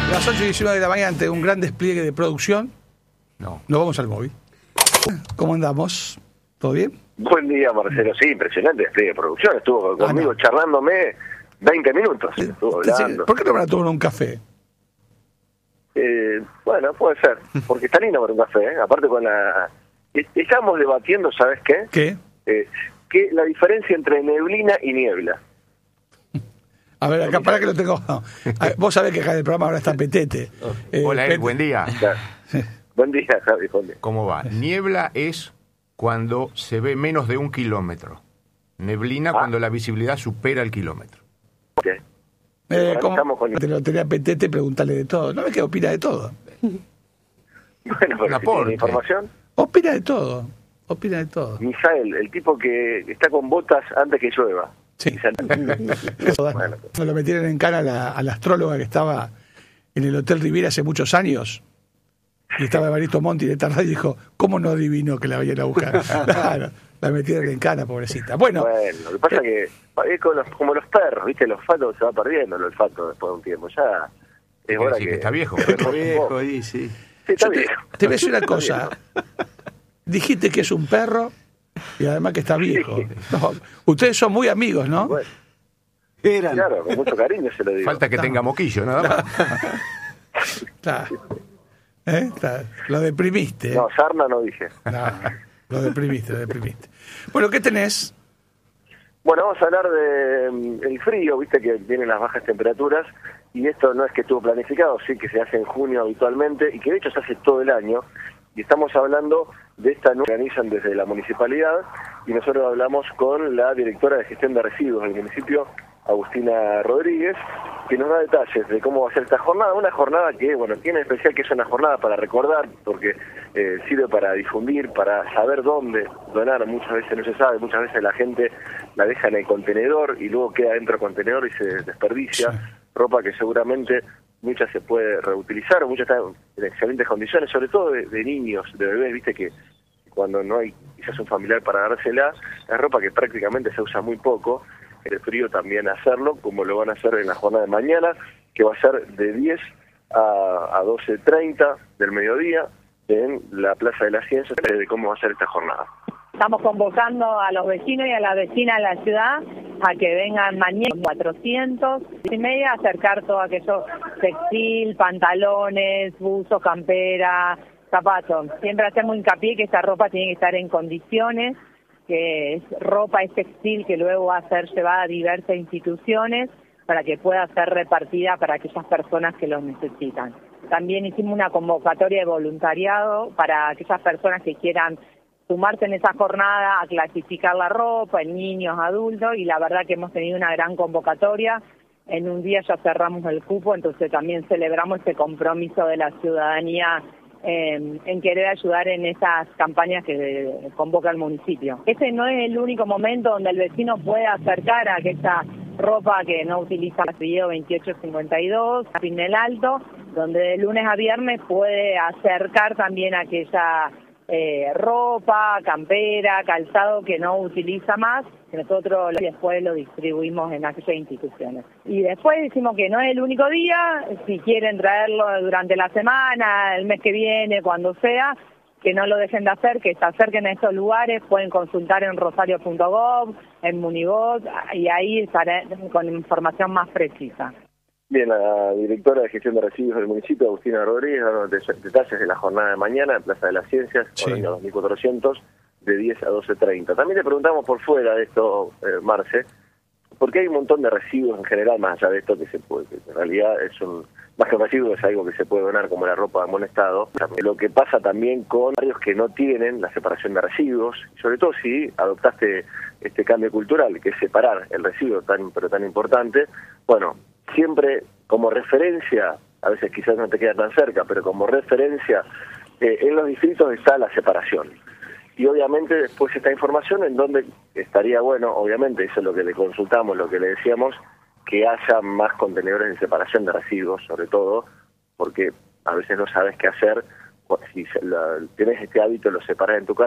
Las 8:19 de la mañana, ante un gran despliegue de producción, nos vamos al móvil. ¿Cómo andamos? ¿Todo bien? Buen día, Marcelo. Sí, impresionante despliegue de producción. Estuvo conmigo charlándome 20 minutos. Estuvo hablando. ¿Por qué no van a tomar un café? Bueno, puede ser. Porque está lindo para un café, ¿eh? Aparte con la... Estamos debatiendo, ¿sabes qué? ¿Qué? Que la diferencia entre neblina y niebla. A ver, acá para que lo tengo. Vos sabés que acá en el programa ahora está Petete. Hola, buen día. Buen día, Javi. ¿Cómo va? Niebla es cuando se ve menos de 1 kilómetro. Neblina cuando la visibilidad supera el kilómetro. Okay. ¿Cómo? Te lo tenía Petete, preguntarle de todo. ¿No ves que opina de todo? Bueno, pero si tiene información. Opina de todo. Opina de todo. Misael, el tipo que está con botas antes que llueva. Sí. Bueno. Lo metieron en cara a la astróloga que estaba en el Hotel Riviera hace muchos años. Y estaba Evaristo Monti de tarde y dijo, ¿cómo no adivinó que la vayan a buscar? Claro, la metieron en cana, pobrecita. Bueno, lo que pasa es que es como los perros, ¿viste? El olfato se va perdiendo, el olfato después de un tiempo. Ya es hora que está viejo. Está viejo, sí. Sí, está viejo. Te voy a decir una cosa. Dijiste que es un perro y además que está viejo. Sí. No, ustedes son muy amigos, ¿no? Bueno, Eran. claro, con mucho cariño se lo digo. Falta que tenga moquillo, nada más. Claro. Lo deprimiste. No, sarna no dije. No, lo deprimiste. Bueno, ¿qué tenés? Bueno, vamos a hablar de el frío, viste que vienen las bajas temperaturas, y esto no es que estuvo planificado, sí que se hace en junio habitualmente, y que de hecho se hace todo el año, y estamos hablando de esta nueva que organizan desde la municipalidad, y nosotros hablamos con la directora de gestión de residuos del municipio, Agustina Rodríguez, que nos da detalles de cómo va a ser esta jornada, una jornada que, bueno, tiene especial que es una jornada para recordar, porque sirve para difundir, para saber dónde donar, muchas veces no se sabe, muchas veces la gente la deja en el contenedor y luego queda dentro del contenedor y se desperdicia, ropa que seguramente mucha se puede reutilizar, o mucha está en excelentes condiciones, sobre todo de niños, de bebés, viste que cuando no hay quizás un familiar para dársela, es ropa que prácticamente se usa muy poco. El frío también hacerlo, como lo van a hacer en la jornada de mañana, que va a ser de 10 a 12:30 del mediodía en la Plaza de las Ciencias, de cómo va a ser esta jornada. Estamos convocando a los vecinos y a las vecinas de la ciudad a que vengan mañana 400:30 a acercar todo aquello textil, pantalones, buzos, campera, zapatos. Siempre hacemos hincapié que esta ropa tiene que estar en condiciones, que es ropa, es textil que luego va a ser llevada a diversas instituciones para que pueda ser repartida para aquellas personas que los necesitan. También hicimos una convocatoria de voluntariado para aquellas personas que quieran sumarse en esa jornada a clasificar la ropa en niños, adultos, y la verdad que hemos tenido una gran convocatoria. En un día ya cerramos el cupo, entonces también celebramos ese compromiso de la ciudadanía en querer ayudar en esas campañas que convoca el municipio. Ese no es el único momento donde el vecino puede acercar a aquella ropa que no utiliza el video 2852, en el Alto, donde de lunes a viernes puede acercar también aquella ropa, campera, calzado que no utiliza más, que nosotros después lo distribuimos en aquellas instituciones. Y después decimos que no es el único día, si quieren traerlo durante la semana, el mes que viene, cuando sea, que no lo dejen de hacer, que se acerquen a estos lugares, pueden consultar en rosario.gov, en Munibot, y ahí estaré con información más precisa. Bien, la directora de gestión de residuos del municipio, Agustina Rodríguez, dando detalles de la jornada de mañana en Plaza de las Ciencias, horario 2400, de 10 a 12:30. También le preguntamos por fuera de esto, Marce, porque hay un montón de residuos en general, más allá de esto que se puede, que en realidad es más que un residuo, es algo que se puede donar como la ropa en buen estado. Lo que pasa también con barrios que no tienen la separación de residuos, sobre todo si adoptaste este cambio cultural, que es separar el residuo pero tan importante. Bueno, siempre como referencia, a veces quizás no te queda tan cerca, pero como referencia, en los distritos está la separación. Y obviamente después esta información en donde estaría bueno, obviamente, eso es lo que le consultamos, lo que le decíamos, que haya más contenedores de separación de residuos, sobre todo, porque a veces no sabes qué hacer, si tienes este hábito, lo separas en tu casa,